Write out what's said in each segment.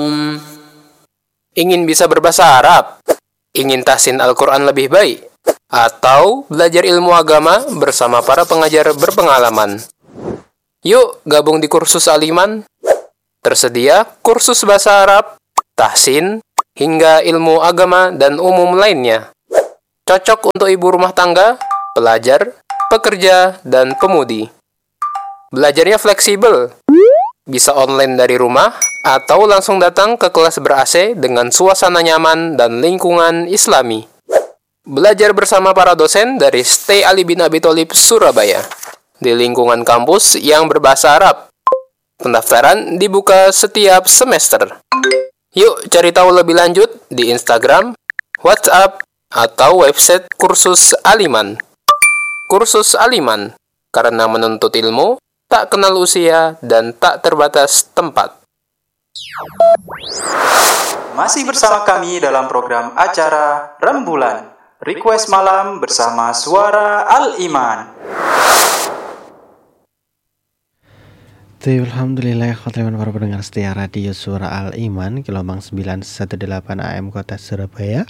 Ingin bisa berbahasa Arab? Ingin tahsin Al-Quran lebih baik? Atau belajar ilmu agama bersama para pengajar berpengalaman? Yuk gabung di kursus Al-Iman. Tersedia kursus bahasa Arab, tahsin, hingga ilmu agama dan umum lainnya. Cocok untuk ibu rumah tangga, pelajar, pekerja, dan pemudi. Belajarnya fleksibel. Bisa online dari rumah atau langsung datang ke kelas ber-AC dengan suasana nyaman dan lingkungan Islami. Belajar bersama para dosen dari Stay Ali bin Abi Thalib Surabaya di lingkungan kampus yang berbahasa Arab. Pendaftaran dibuka setiap semester. Yuk cari tahu lebih lanjut di Instagram, WhatsApp, atau website kursus Al-Iman. Kursus Al-Iman, karena menuntut ilmu tak kenal usia dan tak terbatas tempat. Masih bersama kami dalam program acara Rembulan, Request Malam bersama Suara Al-Iman. Alhamdulillah, khotbah para pendengar setia radio Suara Al-Iman, gelombang 918 AM Kota Surabaya.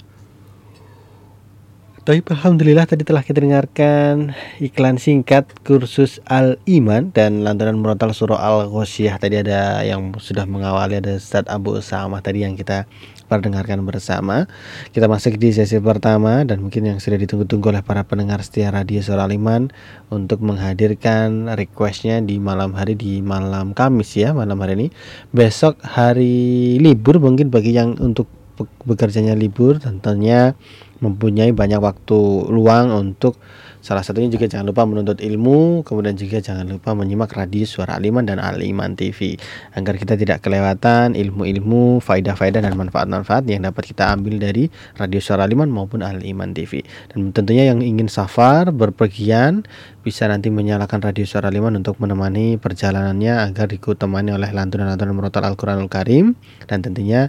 Alhamdulillah tadi telah kita dengarkan iklan singkat kursus Al-Iman dan lantunan murotal surah Al-Ghasyiyah. Tadi ada yang sudah mengawali, ada Ustaz Abu Usamah tadi yang kita perdengarkan bersama. Kita masuk di sesi pertama dan mungkin yang sudah ditunggu-tunggu oleh para pendengar setia radio Suara Al-Iman untuk menghadirkan requestnya di malam hari, di malam Kamis ya, malam hari ini. Besok hari libur mungkin bagi yang untuk bekerjanya libur tentunya mempunyai banyak waktu luang untuk salah satunya juga jangan lupa menuntut ilmu, kemudian juga jangan lupa menyimak radio Suara Al-Iman dan Al-Iman TV agar kita tidak kelewatan ilmu-ilmu, faedah-faedah dan manfaat-manfaat yang dapat kita ambil dari radio Suara Al-Iman maupun Al-Iman TV. Dan tentunya yang ingin safar, berpergian bisa nanti menyalakan radio Suara Al-Iman untuk menemani perjalanannya agar ditemani oleh lantunan-lantunan murotal Al-Quranul Karim dan tentunya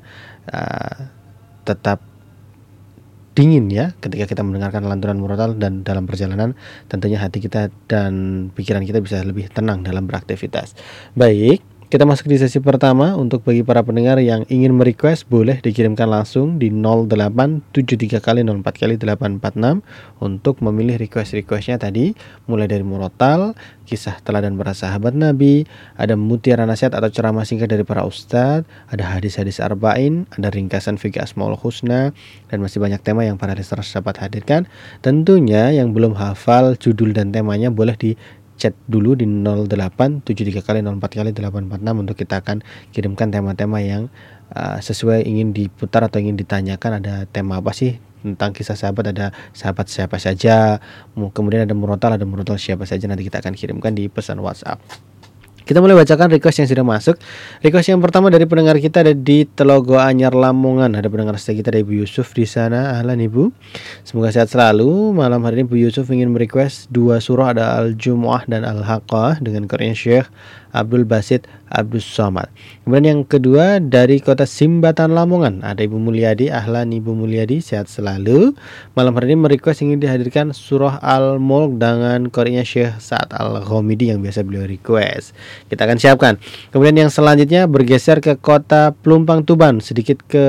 tetap dingin ya ketika kita mendengarkan lantunan murotal, dan dalam perjalanan tentunya hati kita dan pikiran kita bisa lebih tenang dalam beraktivitas. Baik, kita masuk di sesi pertama. Untuk bagi para pendengar yang ingin merequest boleh dikirimkan langsung di 0873 kali 04 kali 846 untuk memilih request-requestnya tadi, mulai dari murotal, kisah teladan para sahabat Nabi, ada mutiara nasihat atau ceramah singkat dari para ustadz, ada hadis-hadis arba'in, ada ringkasan fikih Asmaul Husna, dan masih banyak tema yang para listeners dapat hadirkan. Tentunya yang belum hafal judul dan temanya boleh di chat dulu di 0873 kali 04 kali 846 untuk kita akan kirimkan tema-tema yang sesuai ingin diputar atau ingin ditanyakan. Ada tema apa sih tentang kisah sahabat, ada sahabat siapa saja, kemudian ada murotal siapa saja, nanti kita akan kirimkan di pesan WhatsApp. Kita mulai bacakan request yang sudah masuk. Request yang pertama dari pendengar kita ada di Telogo Anyar Lamongan. Ada pendengar setia kita, ada Ibu Yusuf di sana. Ahlan Ibu, semoga sehat selalu. Malam hari ini Ibu Yusuf ingin merequest 2 surah, ada Al-Jumu'ah dan Al-Haqqah dengan Quran Syekh Abdul Basit Abdus Somad. Kemudian yang kedua dari kota Simbatan Lamongan, ada Ibu Mulyadi. Ahlan Ibu Mulyadi, sehat selalu. Malam hari ini merequest ingin dihadirkan surah Al-Mulk dengan Qori'nya Syekh Sa'ad Al-Ghamidi yang biasa beliau request. Kita akan siapkan. Kemudian yang selanjutnya bergeser ke kota Pelumpang Tuban, sedikit ke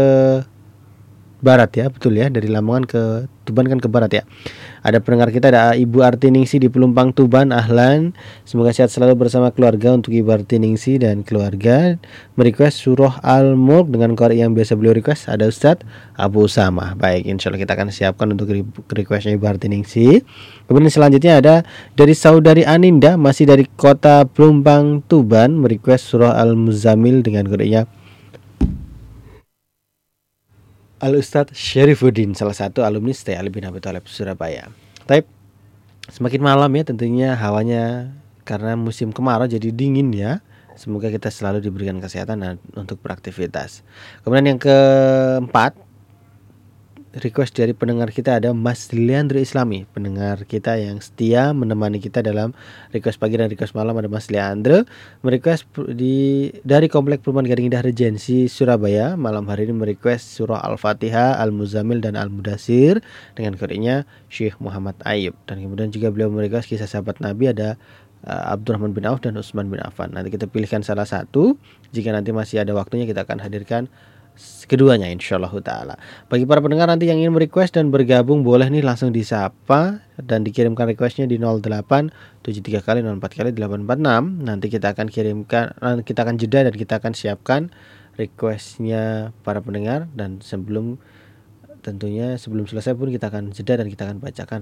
barat ya, betul ya, dari Lamongan ke Tuban kan ke barat ya. Ada pendengar kita, ada Ibu Artiningsi di Pelumpang Tuban. Ahlan, semoga sehat selalu bersama keluarga. Untuk Ibu Artiningsi dan keluarga merequest surah Al-Mulk dengan qari yang biasa beliau request, ada Ustadz Abu Usamah. Baik, insyaallah kita akan siapkan untuk requestnya Ibu Artiningsi. Kemudian selanjutnya ada dari saudari Aninda, masih dari kota Pelumpang Tuban, merequest surah Al-Muzammil dengan qari'nya Al-Ustadz Syarifuddin, salah satu alumni Stay Ali bin Abi Thalib Surabaya. Tapi semakin malam ya tentunya hawanya, karena musim kemarau jadi dingin ya. Semoga kita selalu diberikan kesehatan dan untuk beraktivitas. Kemudian yang keempat, request dari pendengar kita ada Mas Leandro Islami, pendengar kita yang setia menemani kita dalam request pagi dan request malam. Ada Mas Leandro merequest dari Komplek Perumahan Gading Indah Regensi Surabaya. Malam hari ini merequest surah Al-Fatihah, Al-Muzammil dan Al-Mudassir dengan qari'nya Syekh Muhammad Ayyub. Dan kemudian juga beliau merequest kisah sahabat Nabi, ada Abdurrahman bin Auf dan Utsman bin Affan. Nanti kita pilihkan salah satu. Jika nanti masih ada waktunya kita akan hadirkan keduanya insyaallah taala. Bagi para pendengar nanti yang ingin request dan bergabung boleh nih langsung disapa dan dikirimkan requestnya di 08 73 kali 04 kali 846. Nanti kita akan kita akan jeda dan kita akan siapkan requestnya para pendengar, dan sebelum selesai pun kita akan jeda dan kita akan bacakan